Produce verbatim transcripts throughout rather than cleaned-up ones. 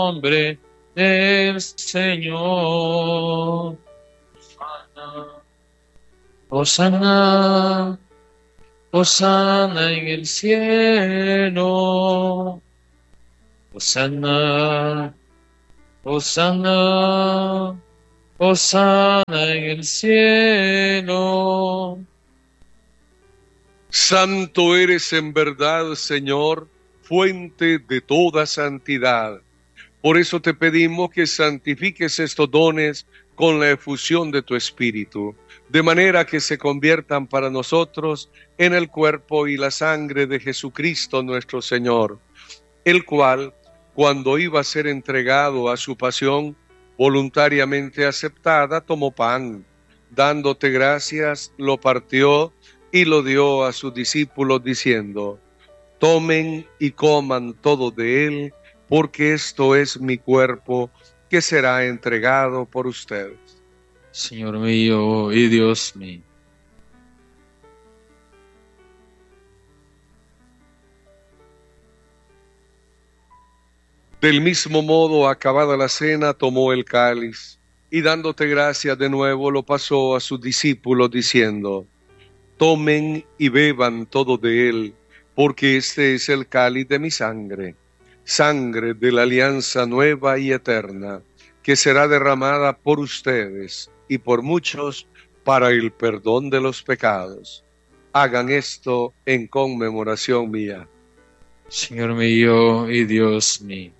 nombre del Señor. Hosana, Hosana en el cielo. Hosana, Hosana, Hosana en el cielo. Santo eres en verdad, Señor, fuente de toda santidad. Por eso te pedimos que santifiques estos dones con la efusión de tu Espíritu, de manera que se conviertan para nosotros en el cuerpo y la sangre de Jesucristo nuestro Señor, el cual, cuando iba a ser entregado a su pasión voluntariamente aceptada, tomó pan, dándote gracias, lo partió y lo dio a sus discípulos diciendo: tomen y coman todo de él, porque esto es mi cuerpo que será entregado por ustedes. Señor mío y Dios mío. Del mismo modo, acabada la cena, tomó el cáliz y dándote gracias de nuevo lo pasó a sus discípulos diciendo: tomen y beban todo de él, porque este es el cáliz de mi sangre, sangre de la alianza nueva y eterna, que será derramada por ustedes y por muchos para el perdón de los pecados. Hagan esto en conmemoración mía. Señor mío y Dios mío.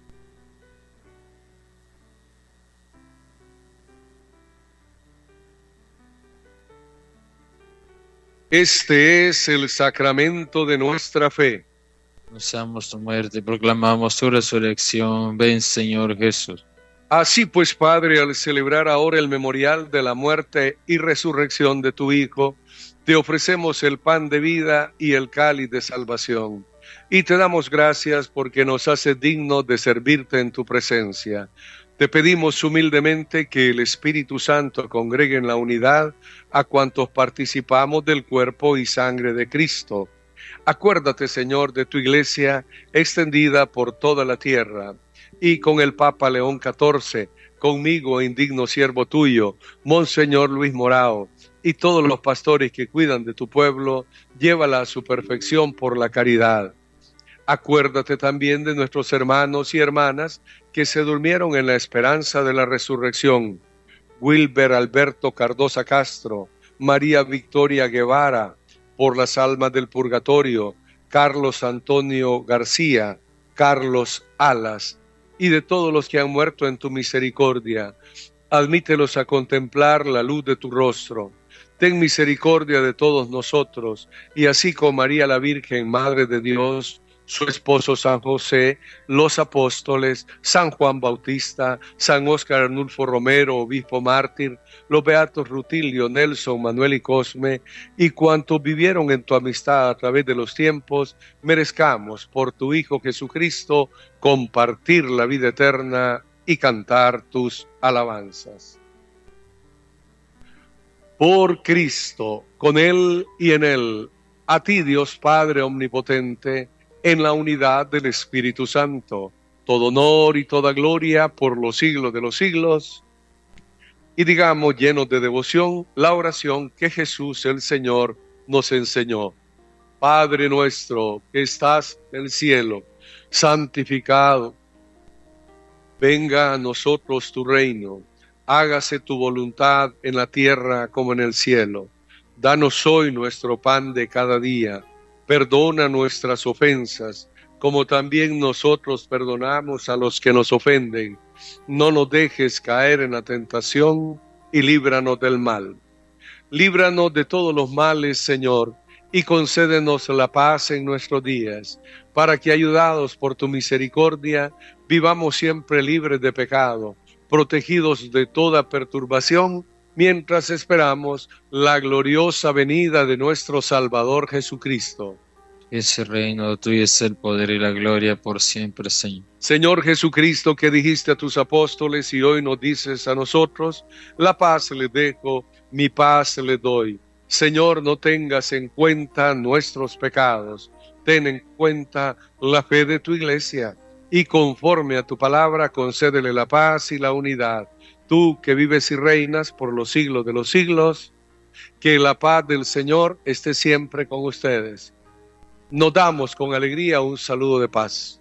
Este es el sacramento de nuestra fe. Anunciamos tu muerte, proclamamos tu resurrección. Ven, Señor Jesús. Así pues, Padre, al celebrar ahora el memorial de la muerte y resurrección de tu Hijo, te ofrecemos el pan de vida y el cáliz de salvación. Y te damos gracias porque nos haces dignos de servirte en tu presencia. Te pedimos humildemente que el Espíritu Santo congregue en la unidad a cuantos participamos del cuerpo y sangre de Cristo. Acuérdate, Señor, de tu iglesia extendida por toda la tierra, y con el Papa León catorce, conmigo, indigno siervo tuyo, Monseñor Luis Morao, y todos los pastores que cuidan de tu pueblo, llévala a su perfección por la caridad. Acuérdate también de nuestros hermanos y hermanas que se durmieron en la esperanza de la resurrección: Wilber Alberto Cardosa Castro, María Victoria Guevara, por las almas del purgatorio, Carlos Antonio García, Carlos Alas, y de todos los que han muerto en tu misericordia. Admítelos a contemplar la luz de tu rostro. Ten misericordia de todos nosotros, y así con María la Virgen, Madre de Dios, su esposo San José, los apóstoles, San Juan Bautista, San Óscar Arnulfo Romero, obispo mártir, los beatos Rutilio, Nelson, Manuel y Cosme, y cuantos vivieron en tu amistad a través de los tiempos, merezcamos por tu Hijo Jesucristo compartir la vida eterna y cantar tus alabanzas. Por Cristo, con Él y en Él, a ti Dios Padre Omnipotente, en la unidad del Espíritu Santo, todo honor y toda gloria por los siglos de los siglos. Y digamos, llenos de devoción, la oración que Jesús el Señor nos enseñó. Padre nuestro que estás en el cielo, santificado. Venga a nosotros tu reino, hágase tu voluntad en la tierra como en el cielo. Danos hoy nuestro pan de cada día. Perdona nuestras ofensas, como también nosotros perdonamos a los que nos ofenden. No nos dejes caer en la tentación y líbranos del mal. Líbranos de todos los males, Señor, y concédenos la paz en nuestros días, para que, ayudados por tu misericordia, vivamos siempre libres de pecado, protegidos de toda perturbación, mientras esperamos la gloriosa venida de nuestro Salvador Jesucristo. Ese reino tuyo es el poder y la gloria por siempre, Señor. Señor Jesucristo, que dijiste a tus apóstoles y hoy nos dices a nosotros: la paz les dejo, mi paz les doy. Señor, no tengas en cuenta nuestros pecados, ten en cuenta la fe de tu iglesia. y conforme a tu palabra concédele la paz y la unidad. Tú que vives y reinas por los siglos de los siglos, que la paz del Señor esté siempre con ustedes. Nos damos con alegría un saludo de paz.